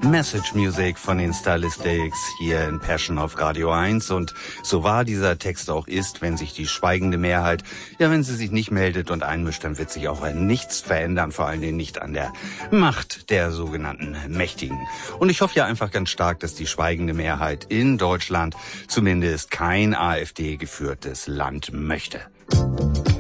Message Music von den Stylistics hier in Passion auf Radio 1. Und so wahr dieser Text auch ist, wenn sich die schweigende Mehrheit, wenn sie sich nicht meldet und einmischt, dann wird sich auch nichts verändern, vor allen Dingen nicht an der Macht der sogenannten Mächtigen. Und ich hoffe ja einfach ganz stark, dass die schweigende Mehrheit in Deutschland zumindest kein AfD-geführtes Land möchte.